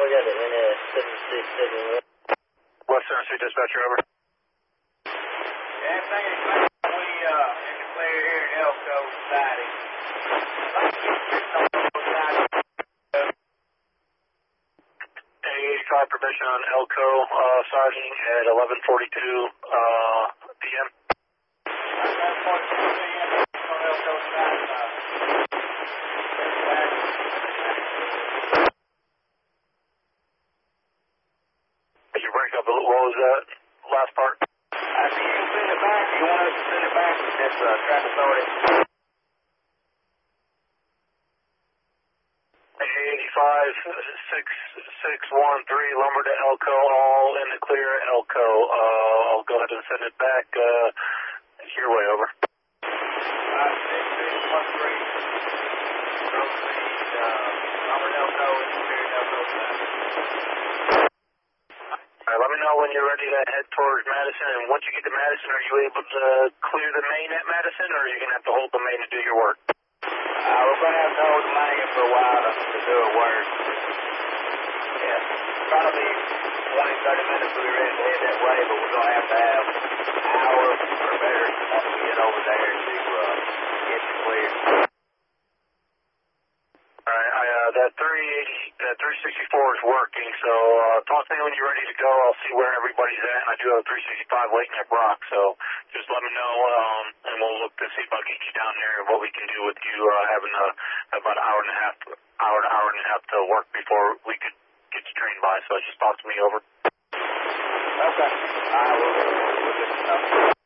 got an NS 7671. Western Street Dispatcher, over. Yeah, everything is clear. We in the clear here in Elko Society. A85 permission on Elko Sergeant at 11:42 p.m. 11:42 p.m. on Elko Society. Did you break up a little? What was that last part? I see you can send it back. You want us to send it back to this traffic authority? A85 6613 lumber to Elko, all in the clear. Elko, I'll go ahead and send it back your way, over. 6613. Proceed. Lumber to Elko in the clear. Elko Society. All right, let me know when you're ready to head towards Madison, and once you get to Madison, are you able to clear the main at Madison, or are you going to have to hold the main to do your work? We're going to have to hold the main for a while to do a work. Yeah, probably 20, 30 minutes we'll be ready to head that way, but we're going to have an hour or better once we get over there to get you clear. All right, that 364 is working, so talk to me when you're ready to go. I'll see where everybody's at, and I do have a 365 waiting at Brock, so just let me know, and we'll look to see about getting you down there and what we can do with you having about an hour and a half to work before we could get you trained by, so just talk to me, over. Okay. We'll get you